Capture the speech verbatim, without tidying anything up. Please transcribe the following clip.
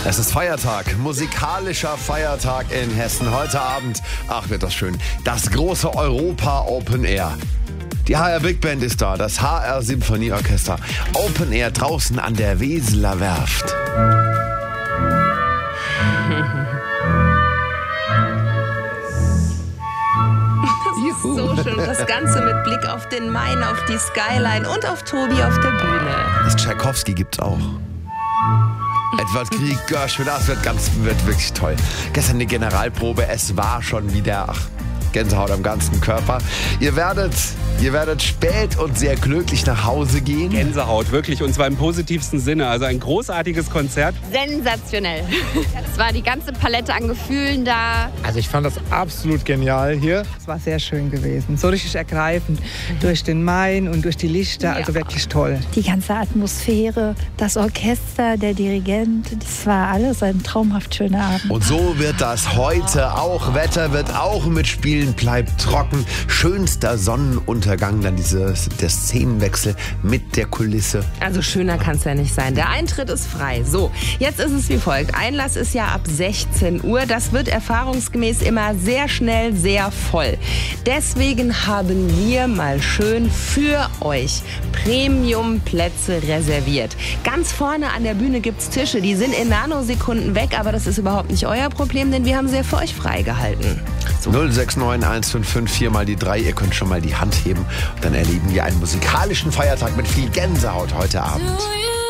Es ist Feiertag, musikalischer Feiertag in Hessen. Heute Abend, ach wird das schön, das große Europa Open Air. Die H R Big Band ist da, das H R Symphonieorchester. Open Air draußen an der Weseler Werft. So schön. Das Ganze mit Blick auf den Main, auf die Skyline und auf Tobi auf der Bühne. Das Tschaikowski gibt's auch. Edward Grieg, Gershwin, das wird, ganz, wird wirklich toll. Gestern die Generalprobe, es war schon wieder, ach, Gänsehaut am ganzen Körper. Ihr werdet, ihr werdet spät und sehr glücklich nach Hause gehen. Gänsehaut, wirklich, und zwar im positivsten Sinne. Also ein großartiges Konzert. Sensationell. Es war die ganze Palette an Gefühlen da. Also ich fand das absolut genial hier. Es war sehr schön gewesen, so richtig ergreifend. Durch den Main und durch die Lichter, also wirklich toll. Die ganze Atmosphäre, das Orchester, der Dirigent, das war alles ein traumhaft schöner Abend. Und so wird das heute auch. Wetter wird auch mitspielen. Bleibt trocken. Schönster Sonnenuntergang, dann dieses, der Szenenwechsel mit der Kulisse. Also schöner kann es ja nicht sein. Der Eintritt ist frei. So, jetzt ist es wie folgt. Einlass ist ja ab sechzehn Uhr. Das wird erfahrungsgemäß immer sehr schnell sehr voll. Deswegen haben wir mal schön für euch Premium-Plätze reserviert. Ganz vorne an der Bühne gibt es Tische. Die sind in Nanosekunden weg, aber das ist überhaupt nicht euer Problem, denn wir haben sie ja für euch freigehalten. So. null sechs neun eins fünf fünf vier mal die drei. Ihr könnt schon mal die Hand heben. Und dann erleben wir einen musikalischen Feiertag mit viel Gänsehaut heute Abend.